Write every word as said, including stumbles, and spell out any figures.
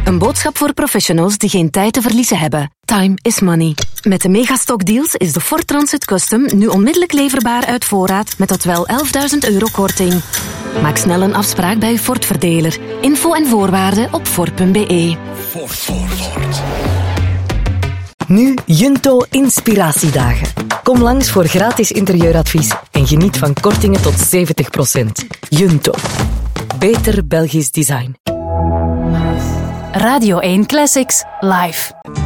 Een boodschap voor professionals die geen tijd te verliezen hebben. Time is money. Met de Megastock deals is de Ford Transit Custom nu onmiddellijk leverbaar uit voorraad met tot wel elfduizend euro korting. Maak snel een afspraak bij uw Ford-verdeler. Info en voorwaarden op Ford punt b e. Ford, Ford, Ford. Nu Junto Inspiratiedagen. Kom langs voor gratis interieuradvies en geniet van kortingen tot zeventig procent. Junto. Beter Belgisch design. Radio één Classics live.